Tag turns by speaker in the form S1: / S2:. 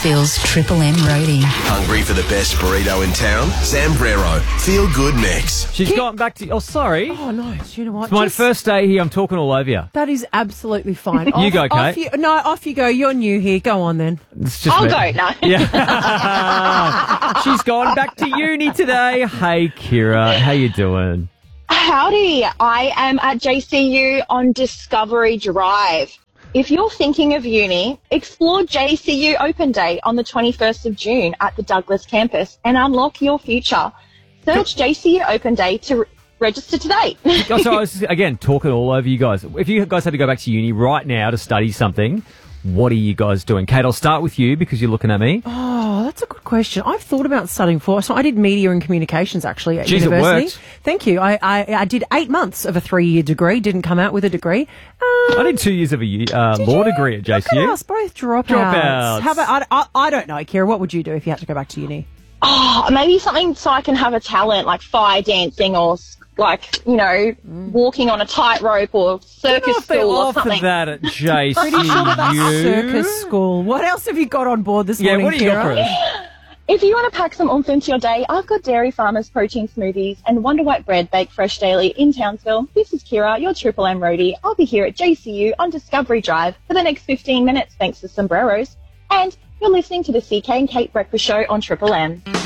S1: Townsville's Triple M roadie.
S2: Hungry for the best burrito in town? Zambrero. Feel good mix.
S3: She's gone back to... Oh, sorry.
S4: Oh, no. You know what?
S3: It's my first day here. I'm talking all over you.
S4: That is absolutely fine.
S3: You go, Kate.
S4: Off you go. You're new here. Go on, then.
S5: I'll go, no.
S3: Yeah. She's gone back to uni today. Hey, Kira. How you doing?
S5: Howdy. I am at JCU on Discovery Drive. If you're thinking of uni, explore JCU Open Day on the 21st of June at the Douglas campus and unlock your future. Search JCU Open Day to register today.
S3: So I was, again, talking all over you guys. If you guys had to go back to uni right now to study something, what are you guys doing? Kate, I'll start with you because you're looking at me.
S4: Oh, that's a good question. I've thought about studying so I did media and communications actually at university.
S3: It worked.
S4: Thank you. I did 8 months of a 3-year degree, didn't come out with a degree.
S3: I did 2 years of a law degree at JCU.
S4: Look at us, both dropouts. How about, I don't know, Kira, what would you do if you had to go back to uni?
S5: Oh, maybe something so I can have a talent like fire dancing or walking on a tightrope or circus school or something.
S3: For that at JCU.
S4: Pretty sure that's circus school. What else have you got on board this morning,
S3: what do you got for us?
S5: If you want to pack some oomph into your day, I've got Dairy Farmers protein smoothies and Wonder White bread baked fresh daily in Townsville. This is Kira, your Triple M roadie. I'll be here at JCU on Discovery Drive for the next 15 minutes thanks to Sombreros. And you're listening to the CK and Kate Breakfast Show on Triple M.